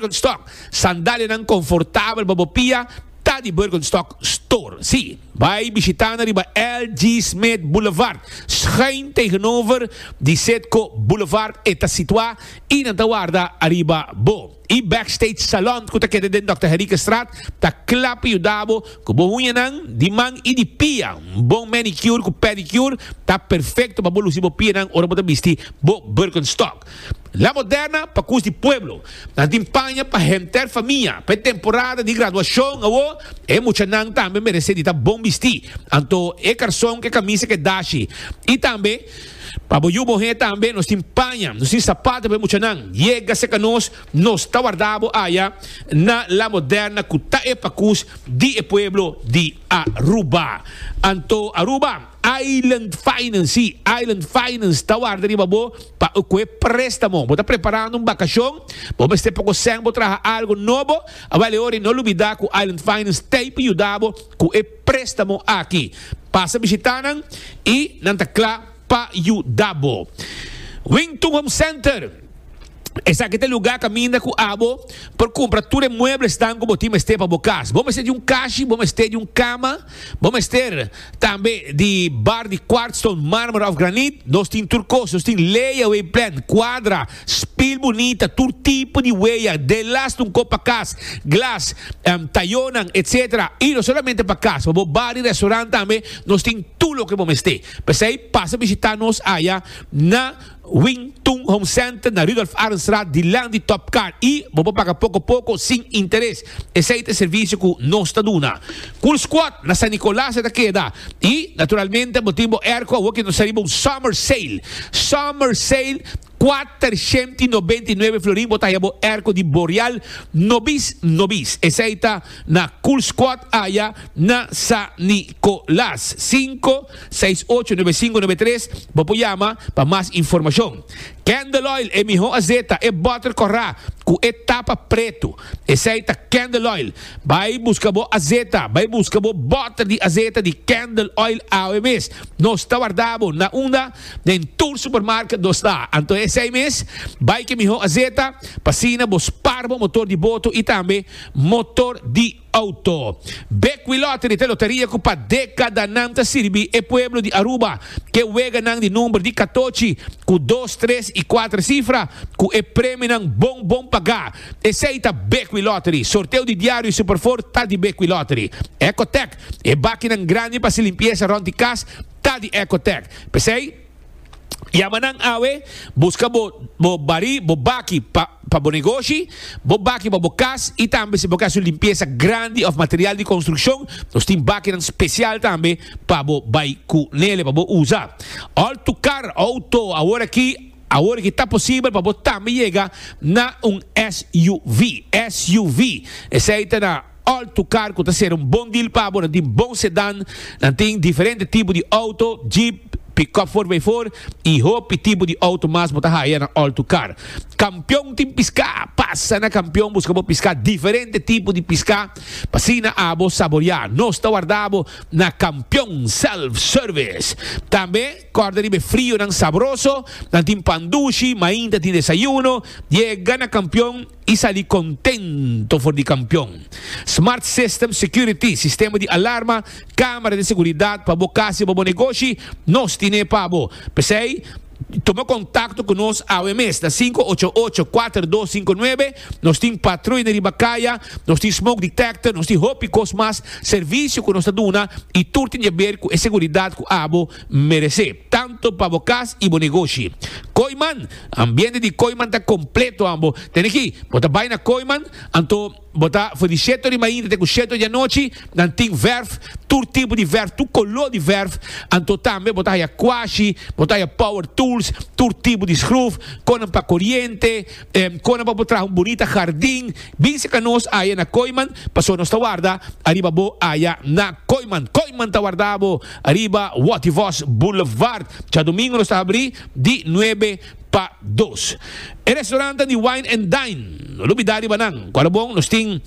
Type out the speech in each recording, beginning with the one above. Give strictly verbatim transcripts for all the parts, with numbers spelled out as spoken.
Birkenstock. Sandália ng confortável babopia, tá di Birkenstock Store. Si, vai bisita na rin ba L G Smith Boulevard. Schuin tegenover di Setco Boulevard. Eta sitwa inantawarda arriba bo. I backstage salon kuta kede din Doctor Henrique Strat ta klapi udabo kubuhunya nang dimang idipia bong manicure ku pedicure ta perfecto babulu si bo pia nang ora bota bisti bo Birkenstock. La Moderna pa cus di pueblo na timpanya pa henter família pa temporada di graduação awo e mucha nang tambe merece di ta bom bisti anto e carson que camisa que dashi e tambe Paboyubo he tambe nos timpanya, nos tim sapato pe muchanang. Yega se canos nos tawardabo aya na La Moderna kuta e pacus di e pueblo di Aruba. Anto Aruba Island Finance, Island Finance tawarda riba bo pa ukwe préstamo. Bota preparando um vacação, bo este pouco sem botra algo novo. Avale ori no lubida ku Island Finance tape yudabo ku e préstamo aqui. Passa visitanan e nantakla pa Yudabo. Wington Home Center. Essa aqui é lugar caminha com abo por comprar tudo muebles estão como time este para bocas. Vamos ter de um caixa, vamos ter de um cama, vamos ter também de bar de quartzstone, mármore of granite, nós tem turcos, nós tem layaway plan, quadra, spill bonita, todo tipo de weia, de last um copa cas, glass, um, tayonan, etcétera. E não somente para casa, vamos bar e restaurante também, nós tem tudo o que vamos ter. Mas aí passa a visitar-nos aí na Wington Home Center na Rudolf Arnstraat de lang de Top Car e vamos pagar pouco a pouco sem interesse. Esse é o serviço que nós está dando. Cool Squad na San Nicolás da queda e naturalmente motivo erco o que nós saímos um summer sale. Summer sale quatrocentos e noventa e nove florim botaya bo erco de Boreal nobis nobis. Essa está na Cool Squad aya na San Nicolás. cinco seis ocho nueve cinco nueve tres Bopo llama para mais informação. Candle Oil é miho azeta é butter corra com etapa preto. Essa está Candle Oil. Vai buscar bo azeta, vai buscar bo butter de azeta de Candle Oil A O M S. Nós está guardado na una em todo supermercado dos está. Então esse é mês vai que miho azeta passina bo sparbo motor de boto e também motor de auto. Beckwith Lottery te loteria com pa década nanta sirbi e pueblo de Aruba que wega nang de número de catorze com dois, três e quatro cifra com e prêmio nang bom bom pagar. Eceita Beckwith Lottery. Sorteio de diário e superfor tá de Beckwith Lottery. Ecotec e baki nang grande para se limpeza rond de casa tá de Ecotec. Pensei Yamanang awe, busca bo, bo bari, bo baki pa, pa bo negócio, bo baki pa bo cas, e também se bo caso limpeza grande of material de construção, nós tem baki ng especial também pa bo bay ku nele, pa bo usa. All to car, auto, agora aqui, agora que está possível para bo também chega na um S U V, S U V, essa aí tá na All to car, que tá ser um bom deal pa bo, tem bom sedã, tem diferente tipo de auto, jeep, pick-up four by four e hope tipo de auto mas botahaya na all to car. Campeão tim pisca, passa na campeão, busca mo pisca diferente tipo de pisca, pasina abo saborear. Nós está guardado na campeão self-service. Também corda de frio nang sabroso, nang tim pandushi, mainda tim desayuno, llega na campeão e sali contento for di campeão. Smart System Security, sistema de alarma, câmara de seguridade para bocasi para bo negócio, nós tine pabo. Pesei, toma contato conosco ao M S da cinco oito oito quatro dois cinco nove. Nós temos patrulha de Ribacaia, nós temos smoke detector, nós temos hopi cosmas, serviço que nós duna e tudo tem a ver com a segurança que a abo merece, tanto para bocas e bom negócio. Coiman, ambiente de Coiman está completo ambo. Tem aqui, bota vai na Coiman, anto bota foi de setor de manhã até com setor de noite, não tem verf, todo tipo de verf, todo color de verf, anto também bota aí a quashi, bota aí a power tools, todo tipo de screw, conan para corrente, eh, conan para botar um bonita jardim, bem se canos aí na Coiman, passou nossa guarda, arriba bo aí na Coiman, Coiman tá guardado, arriba Wativos Boulevard, já domingo nós tá abrir de nove pa dos. E restaurante de Wine and Dine, lubidari banang, quando bom, nós tem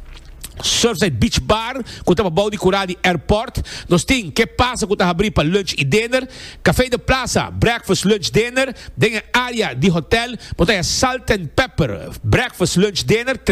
Surfside Beach Bar, que está para de curar de airport. Nós temos que passa que está abrir para lunch e dinner. Café de Plaza, breakfast, lunch, dinner. Tem a área de hotel, botar Salt and Pepper, breakfast, lunch, dinner.